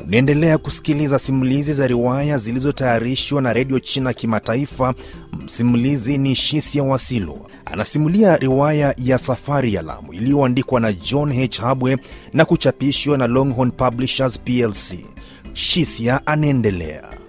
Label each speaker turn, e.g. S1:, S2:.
S1: Unaendelea kusikiliza simulizi za riwaya zilizotayarishwa na Radio China Kimataifa. Msimulizi ni Shisia Wasilwa. Anasimulia riwaya ya Safari ya Lamu iliyoandikwa na John H. Habwe na kuchapishwa na Longhorn Publishers PLC. Shisia anaendelea.